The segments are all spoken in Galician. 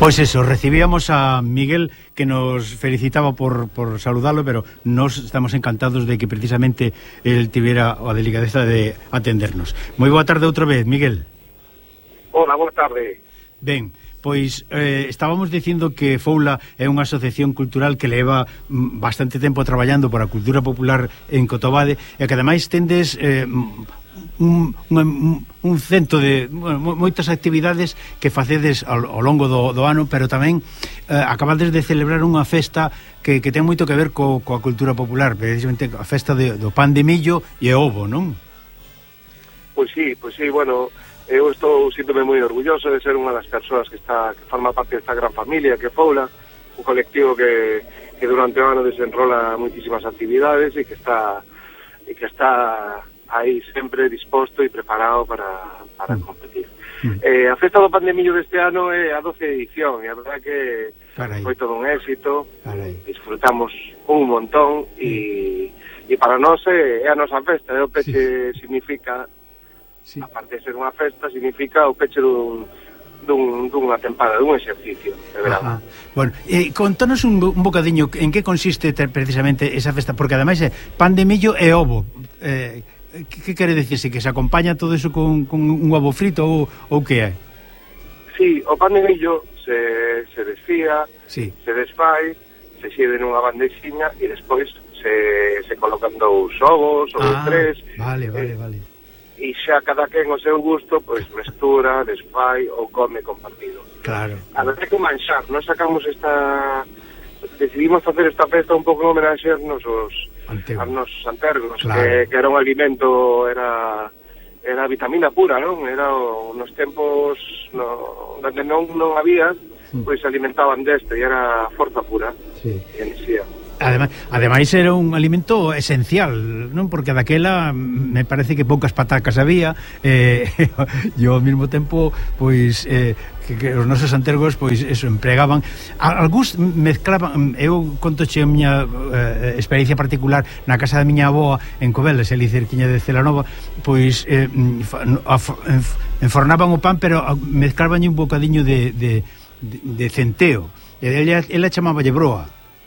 Pois eso, recibíamos a Miguel que nos felicitaba por saludalo, pero nos estamos encantados de que precisamente el tivera a delicadeza de atendernos. Moi boa tarde outra vez, Miguel. Hola, boa tarde. Ben, pois estábamos dicindo que Foula é unha asociación cultural que leva bastante tempo traballando por a cultura popular en Cotobade e que ademais tendes un cento de moitas actividades que facedes ao longo do ano, pero tamén acabades de celebrar unha festa que ten moito que ver coa cultura popular, precisamente a festa do pan de millo e ovo, non? Pois sí, bueno, eu estou síntome moi orgulloso de ser unha das persoas que forma parte desta gran familia que é Foula, un colectivo que durante o ano desenrola moitísimas actividades e que está aí sempre disposto e preparado para competir. A festa do pan de millo deste ano é a 12ª edición e a verdade que foi todo un éxito. Disfrutamos un montón e para nós é a nosa festa, o peche significa, aparte de ser unha festa, significa o peche dunha tempada, dun exercicio de verano. Bueno, contanos un bocadiño en que consiste precisamente esa festa, porque ademais é pan de millo e ovo. Que quere dicirse? Que se acompaña todo eso con un ovo frito ou que é? Sí, o pan de millo se desfía, se desfai, se xide nunha bandexiña e despois se colocan 2 ovos ou 3. Vale. E xa cada quen o seu gusto pois mestura, desfai ou come compartido. Claro. A verdade que manxar, nós sacamos decidimos facer esta festa un pouco en homenaxe aos nosos antergos, claro. que era un alimento, era vitamina pura, non? Era nos tempos onde non había, pois se alimentaban deste e era forza pura. Sí. E enerxía. Ademais era un alimento esencial, non? Porque daquela me parece que poucas patacas había e ao mesmo tempo pois que os nosos antergos pois eso empregaban, algúns mezclaban. Eu contoche a miña experiencia particular na casa da miña avoa en Coveles, ali cerquiña de Celanova, pois enfornaban o pan, pero mezclaban un bocadiño de centeo e ela chamáballe broa.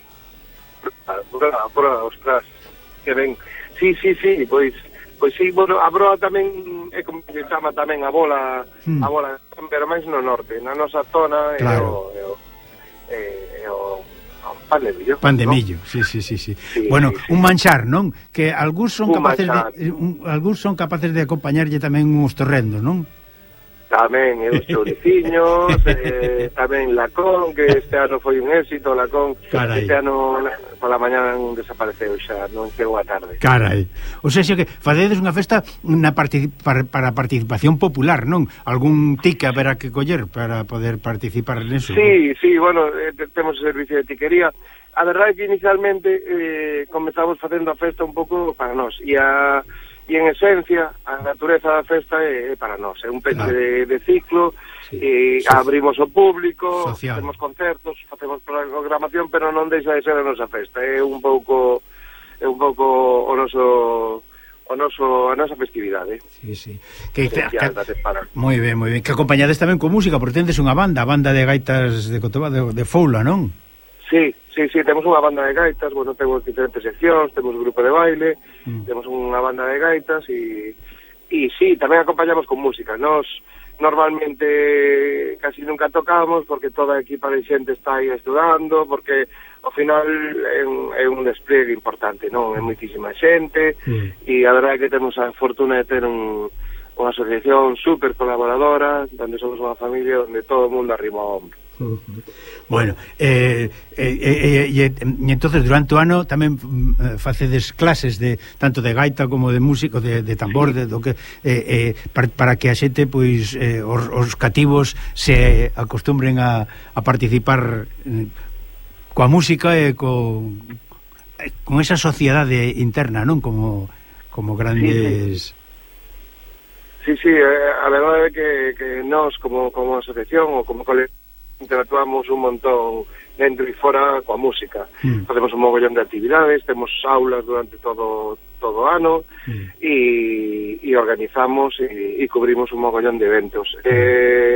Ostras, que ben. Sí, pois sí, bueno, a broa tamén é como que chama tamén a bola, pero máis no norte, na nosa zona, claro. É o pan de millo. Pan de millo, sí. Bueno, un manxar, non? Que algúns son capaces de acompañarlle tamén uns torrendos, non? Tamén os chouriciños, tamén lacón, que este ano foi un éxito, lacón. Carai. Este ano pola mañá desapareceu xa, non chegou a tarde. Carai. O sea, que facedes unha festa para participación popular, non? Algún tica haberá que coller para poder participar neso? Sí, bueno, temos o servicio de tiquería. A verdade é que inicialmente comezamos facendo a festa un pouco para nós, e en esencia a natureza da festa é para nós, é un peche de ciclo, e abrimos ao público, facemos concertos, facemos programación, pero non deixa de ser a nosa festa, é un pouco a nosa festividade. Sí. Moi ben, que acompañades tamén con música, porque tendes unha banda de gaitas de Cotobade, de Foula, non? Sí, temos unha banda de gaitas, bueno, temos diferentes seccións, temos un grupo de baile, temos unha banda de gaitas e sí, tamén acompañamos con música. Nos normalmente casi nunca tocamos porque toda a equipa de xente está aí estudando, porque ao final é un despliegue importante, non? É moitísima xente e a verdade é que temos a fortuna de ter unha asociación super colaboradora, onde somos unha familia onde todo o mundo arriba ao hombro. Bueno, e entonces durante o ano tamén facedes clases de tanto de gaita como de músico, de tambor, para que a xente, pois os cativos se acostumbren a participar coa música e con esa sociedade interna, non? Como grandes... Sí, a verdade é que nós como asociación ou como colectivo interactuamos un montón dentro e fora coa música. Facemos un mogollón de actividades, temos aulas durante todo o ano e organizamos e cubrimos un mogollón de eventos.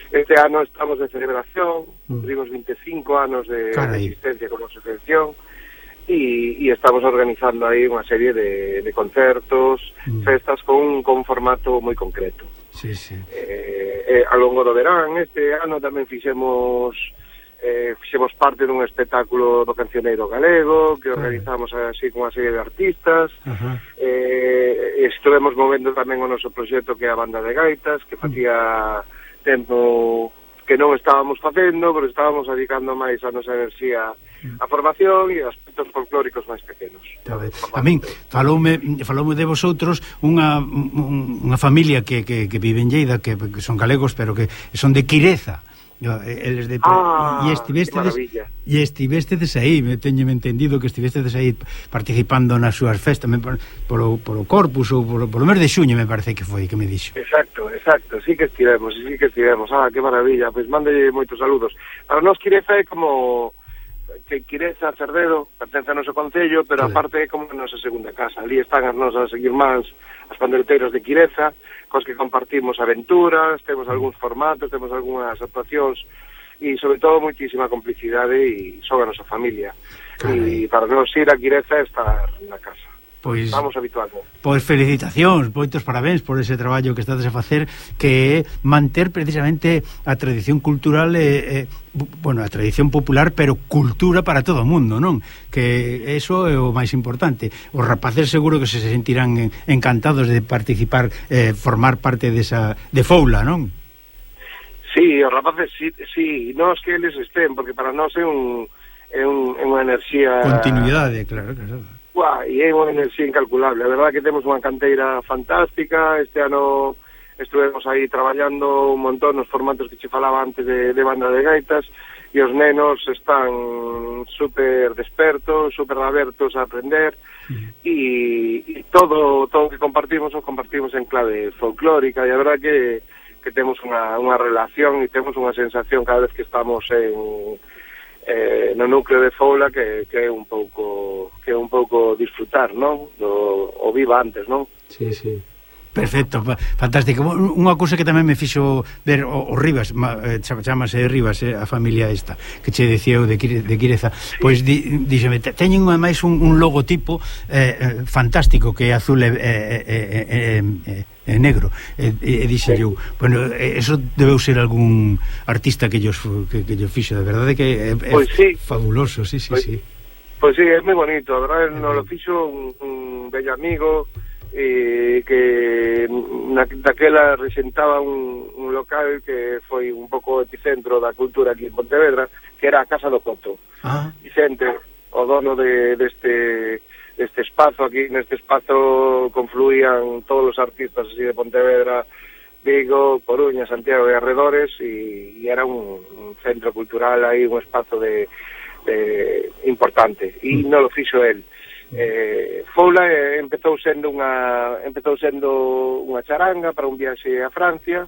Este ano estamos de celebración, cumplimos 25 anos de existencia como asociación, e estamos organizando aí unha serie de concertos, festas con formato moi concreto. Sí, sí. A longo do verán, este ano tamén fixemos parte dun espectáculo do cancioneiro galego que organizamos así con unha serie de artistas. Estivemos movendo tamén o noso proxecto que é a banda de gaitas, que facía tempo que non estábamos facendo, pero estábamos dedicando máis a nosa enerxía a formación e aspectos folclóricos máis pequenos. A min faloume de vosotros unha familia que vive en Lleida, que son galegos, pero que son de Quireza. Eles de e estivestedes aí, teñome entendido que estivestedes aí participando nas súas festas polo Corpus ou polo mes de xuño, me parece que foi que me dixo. Exacto, sí que estivemos. Que maravilla, pois mande moitos saludos. Para nós Quireza é como que Quireza, Cerdedo, pertence ao noso concello, pero aparte é como a nosa segunda casa. Ali están as nosas irmáns, as pandereteiras de Quireza, cos que compartimos aventuras, temos algúns formatos, temos algunhas actuacións e, sobre todo, moitísima complicidade e son a nosa familia. E para nós ir a Quireza é estar na casa. Pois, vamos habituando. Pois felicitacións, moitos parabéns por ese traballo que estades a facer, que é manter precisamente a tradición cultural a tradición popular, pero cultura para todo o mundo, non? Que eso é o máis importante. Os rapaces seguro que se sentirán encantados de participar, formar parte de Foula, non? Sí, os rapaces sí, nós que eles estén, porque para nós é unha enerxía... Continuidade, claro. E é unha enerxía incalculable. A verdade que temos unha canteira fantástica. Este ano estuvemos aí traballando un montón nos formatos que che falaba antes de banda de gaitas, e os nenos están super despertos, super abertos a aprender, e todo o que compartimos en clave folclórica, e a verdade que temos unha relación e temos unha sensación cada vez que estamos no núcleo de Foula que é un pouco disfrutar, non? O viva antes, non? Sí. Perfecto, fantástico. Unha cousa que tamén me fixo ver o Rivas, chamase Rivas, a familia esta que che decía eu de Quireza, pois díxeme, teñen máis un logotipo fantástico que é azul e negro, e dixe eu, bueno, eso debeu ser algún artista que llos fixo, de verdade que é fabuloso, sí. Pois sí, é moi bonito, a verdade nos lo fixo un bello amigo que daquela rexentaba un local que foi un pouco epicentro da cultura aquí en Pontevedra, que era a Casa do Coto. Vicente, o dono deste espazo aquí, neste espazo confluían todos os artistas así de Pontevedra, Vigo, Coruña, Santiago e arredores, e era un centro cultural aí, un espazo importante, e non lo fixo el. Foula empezou sendo unha charanga para un viaxe a Francia,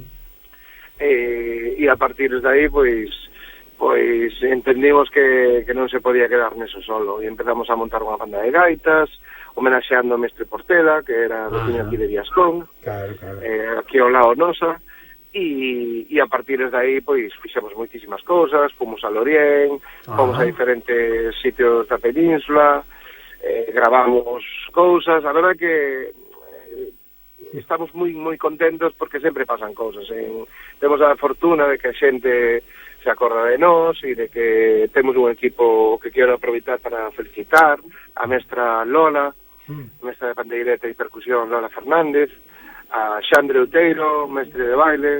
e a partir de aí pois entendimos que non se podía quedar neso solo, e empezamos a montar unha banda de gaitas homenaxeando a Mestre Portela, que era veciño aquí de Viascón, aquí ao lado nosa, e a partir de aí pois fixemos moitísimas cousas, fomos a Lorient, fomos a diferentes sitios da península, gravamos cousas. A verdade que estamos moi contentos porque sempre pasan cousas. Temos a fortuna de que a xente se acorda de nós e de que temos un equipo que quero aproveitar para felicitar a mestra Lola, mestra de pandeireta e percusión Lola Fernández, a Xandre Outeiro, mestre de baile,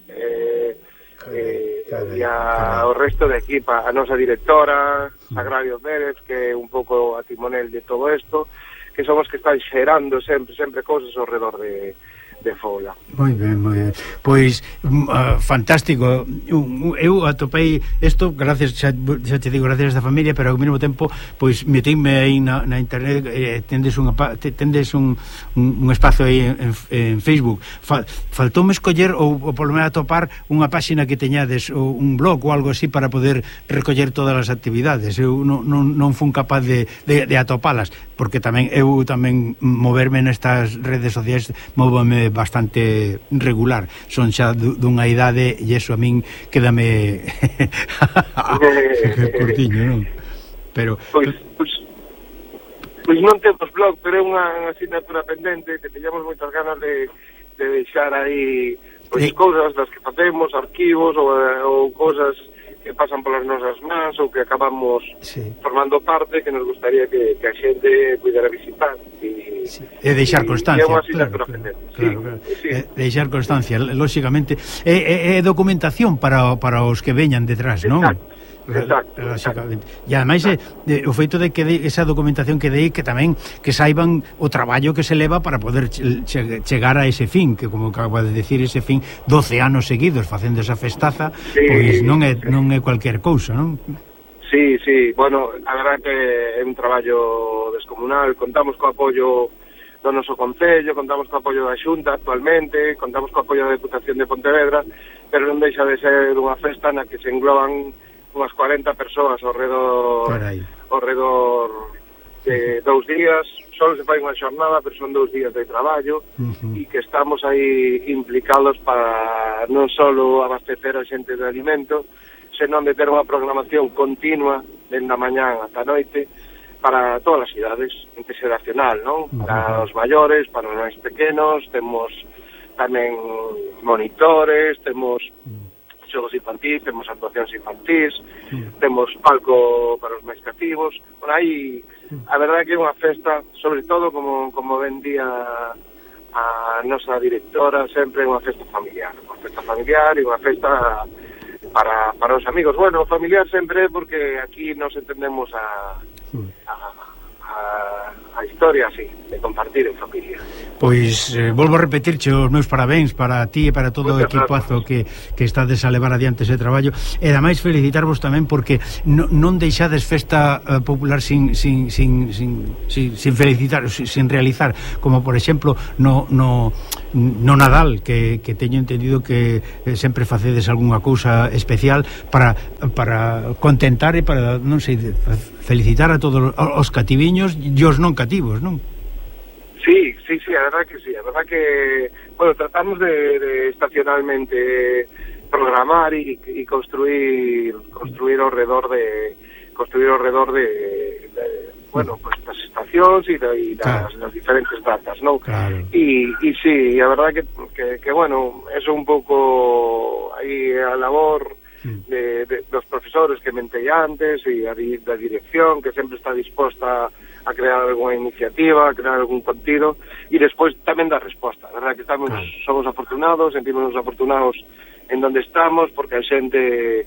e ao resto da equipa, a nosa directora Sagrario Pérez, que é un pouco a timonel de todo isto, que somos que están xerando sempre cousas ao redor de Foula. Moi ben. Pois fantástico. Eu atopei isto gracias, xa te digo, gracias a esta familia, pero ao mesmo tempo pois metíme aí na internet, tendes un espazo aí en Facebook. Faltoume escoller ou polo menos atopar unha páxina que teñades, ou un blog ou algo así para poder recoller todas as actividades. Eu non fun capaz de atopalas, porque eu tamén moverme nestas redes sociais móvome bastante regular. Son xa dunha idade e iso a min quédame cortiño, non? Pero Pois non temos blog, pero é unha asignatura pendente que teñamos moitas ganas de deixar aí cousas das que facemos, arquivos ou cousas que pasan polas nosas mans ou que acabamos formando parte, que nos gustaría que a xente pudera visitar e deixar constancia, é unha asignatura pendente. Claro. Deixar constancia, lóxicamente é documentación para os que veñan detrás, non? Exacto. E ademais o feito de que esa documentación que dei que tamén que saiban o traballo que se leva para poder chegar a ese fin, que como acaba de decir, ese fin 12 anos seguidos facendo esa festaza, pois non é cualquier cousa, non? Sí, bueno, a verdade que é un traballo descomunal. Contamos co apoio do noso concello, contamos co apoio da Xunta actualmente, contamos co apoio da Deputación de Pontevedra, pero non deixa de ser unha festa na que se engloban unhas 40 persoas ao redor de 2 días. Só se fai unha xornada, pero son 2 días de traballo, e que estamos aí implicados para non só abastecer a xente de alimento, senón de ter unha programación continua dende a mañán ata a noite para todas as idades, interxeracional, non? Para os maiores, para os máis pequenos, temos tamén monitores, temos xogos infantis, temos actuacións infantís, temos palco para os máis cativos. Bueno, aí a verdade é que é unha festa, sobre todo como ben día a nosa directora, sempre é unha festa familiar e unha festa para os amigos. Bueno, familiar sempre porque aquí nos entendemos a historia así, de compartir en familia. Pois volvo a repetirche os meus parabéns para ti e para todo o equipazo que estades a levar adiante ese traballo, e ademais felicitarvos tamén porque non deixades festa popular sin felicitar, sin realizar, como por exemplo no Nadal, que teño entendido que sempre facedes algunha cousa especial para contentar e para, non sei, felicitar a todos os cativiños e os non cativos, non? Sí, a verdad que sí. A verdad que, bueno, tratamos de estacionalmente programar y construir ao redor de bueno, pues das estacións e das diferentes datas, non? Claro. E sí, a verdad que bueno, eso un pouco aí a labor dos profesores que mentei antes e da dirección, que sempre está disposta a crear alguna iniciativa, a crear algún contido, e despois tamén da resposta. A verdad que somos afortunados, sentimos afortunados en donde estamos, porque a xente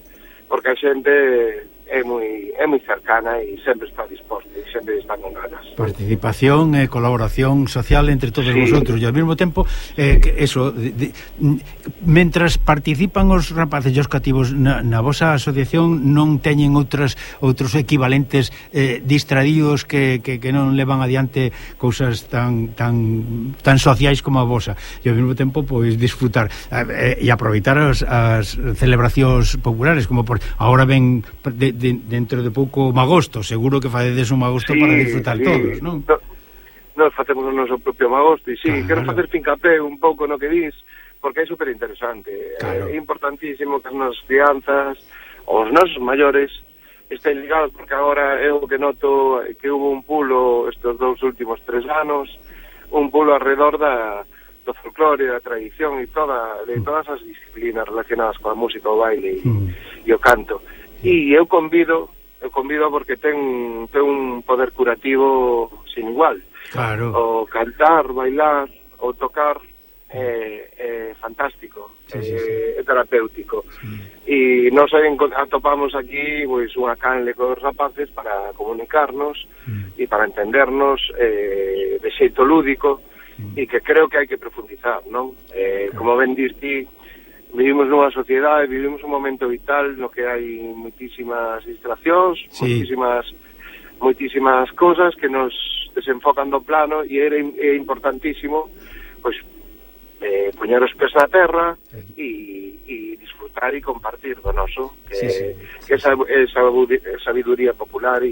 é moi cercana e sempre está disposta e sempre está con ganas. Participación e colaboración social entre todos vosotros, e ao mesmo tempo que eso, mentras participan os rapaces e os cativos na vosa asociación, non teñen outros equivalentes distraídos que non levan adiante cousas tan sociais como a vosa, e ao mesmo tempo pois disfrutar e aproveitar as celebracións populares, como por agora ven dentro de pouco Magosto, seguro que facedes un Magosto para disfrutar todos, non? Nos facemos o noso propio Magosto e quero facer fincapé un pouco no que dis, porque é super interesante. É importantísimo que as nosas crianzas, os nosos maiores, estén ligados, porque agora eu que noto que hubo un pulo estes 2 últimos 3 anos, un pulo alrededor do folclore, da tradición e de todas as disciplinas relacionadas coa música, o baile e o canto. E eu convido porque ten un poder curativo sin igual. Claro. O cantar, bailar, o tocar é fantástico, é terapéutico. E nós atopamos aquí pois unha canle cos rapaces para comunicarnos e para entendernos de xeito lúdico, e que creo que hai que profundizar, non? Como ben diste, vivimos nunha sociedade, vivimos un momento vital no que hai moitísimas distraccións, moitísimas cousas que nos desenfocan do plano, e é importantísimo pois poñer os pés na terra e disfrutar e compartir do noso, que é sabiduría popular e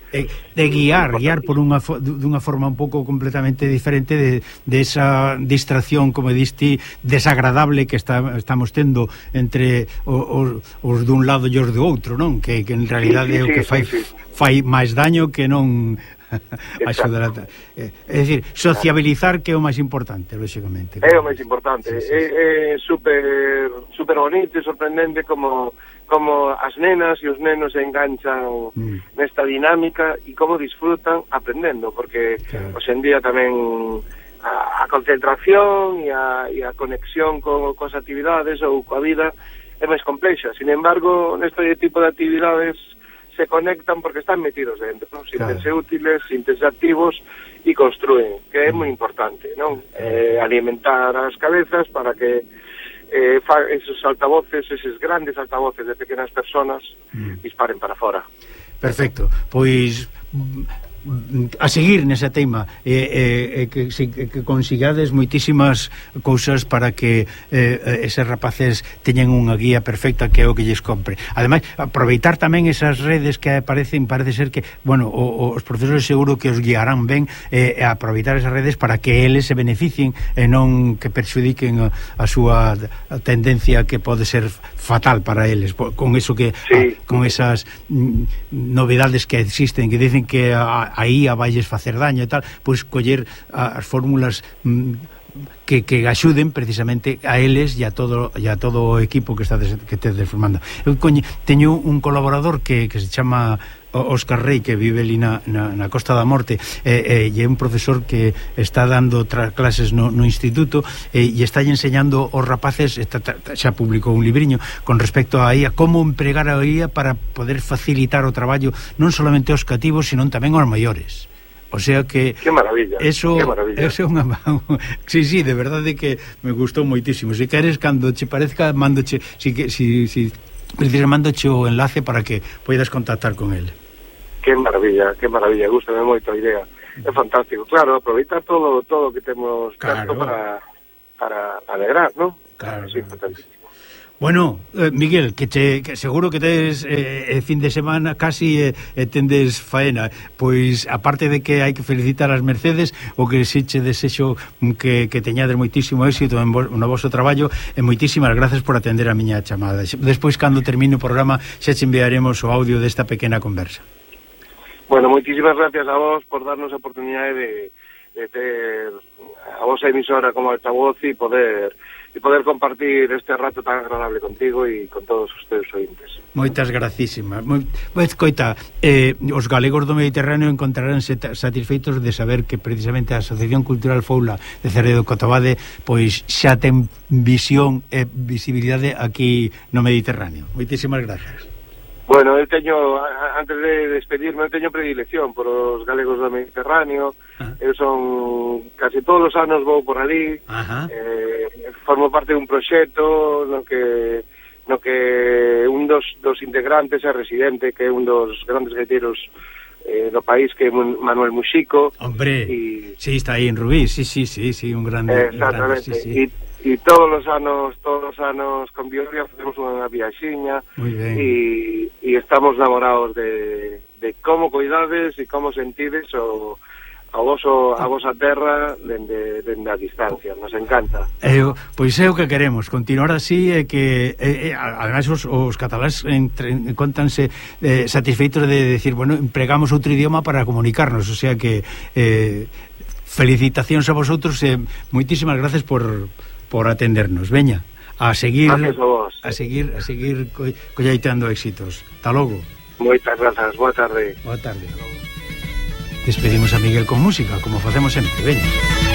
de guiar por dunha forma un pouco completamente diferente de esa distracción, como diste, desagradable que estamos tendo entre os dun lado e os do outro, non? Que en realidade é o que fai máis daño que non axudar a... É dicir, sociabilizar, que é o máis importante, lógicamente. É o máis importante. É super bonito e sorprendente como as nenas e os nenos se enganchan nesta dinámica e como disfrutan aprendendo, porque hoxe en día tamén a concentración e a conexión coas actividades ou coa vida é máis complexa. Sin embargo, neste tipo de actividades se conectan porque están metidos dentro, ¿no? Sintense útiles, sintense activos e construen, que é moi importante, non? Alimentar as cabezas para que esos altavoces, esos grandes altavoces de pequenas personas disparen para fora. Perfecto, pois a seguir nesa tema que consigades moitísimas cousas para que eses rapaces teñan unha guía perfecta, que é o que lles compre. Ademais, aproveitar tamén esas redes que parece ser que, bueno, os profesores seguro que os guiarán ben, aproveitar esas redes para que eles se beneficien e non que perxudiquen a súa tendencia, que pode ser fatal para eles, con eso que con esas novedades que existen, que dicen que aí a valles facer daño e tal, pois coller as fórmulas que axuden precisamente a eles e a todo o equipo que tedes formando. Eu teño un colaborador que se chama Óscar Rey, que vive ali na Costa da Morte, e é un profesor que está dando clases no instituto e está enseñando aos rapaces, xa publicou un libriño con respecto a IA, como empregar a IA para poder facilitar o traballo non solamente aos cativos, sino tamén aos maiores. O sea que... Que maravilla, eso, que maravilla. Eso é unha... sí, de verdade que me gustou moitísimo. Se queres, cando che parezca, mándoche precisa, mándoche o enlace para que poidas contactar con ele. Que maravilla, gústame moito a idea. É fantástico, claro, aproveitar todo o que temos tanto para alegrar, non? Claro, sí, fantástico. Bueno, Miguel, que seguro que tes fin de semana casi tendes faena. Pois, aparte de que hai que felicitar as Mercedes, o que si che desexo que teñades moitísimo éxito no vosso traballo, e moitísimas gracias por atender a miña chamada. Despois, cando termine o programa, xa che enviaremos o audio desta pequena conversa. Bueno, moitísimas gracias a vos por darnos a oportunidade de ter a vosa emisora como altavoz e poder compartir este rato tan agradable contigo e con todos os teus ointes. Moitas gracísimas. Coita, os galegos do Mediterráneo encontraránse satisfeitos de saber que precisamente a Asociación Cultural Foula de Cerredo Cotobade pois xa ten visión e visibilidade aquí no Mediterráneo. Moitísimas gracias. Bueno, eu teño, antes de despedirme, eu teño predilección por os galegos do Mediterráneo. Eu son, casi todos os anos vou por ali. Formo parte de un proxecto no que un dos integrantes é residente, que é un dos grandes gaiteiros do país, que é Manuel Muxico. Hombre, sí, está aí en Rubí, sí, un grande. Exactamente, e todos os anos con Bioria facemos unha viaxiña e estamos namorados de como cuidades e como sentides a vosa terra dende a distancia. Nos encanta. Pois é o que queremos, continuar así, e que ademais os cataláns contanse satisfeitos de decir, bueno, empregamos outro idioma para comunicarnos, o sea que felicitacións a vosotros e moitísimas gracias por atendernos. Veña, a seguir colleitando éxitos. Hasta logo. Moitas grazas, boa tarde. Boa tarde. Despedimos a Miguel con música, como facemos sempre. Veña.